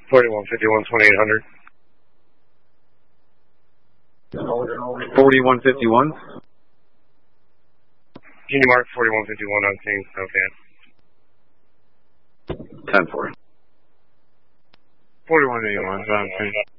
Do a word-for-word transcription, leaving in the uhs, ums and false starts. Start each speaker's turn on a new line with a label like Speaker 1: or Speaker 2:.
Speaker 1: forty-one fifty-one, twenty-eight hundred.
Speaker 2: forty-one fifty-one.
Speaker 1: Can you mark forty-one fifty-one on King? Okay.
Speaker 2: ten four.
Speaker 3: forty-one eighty-one,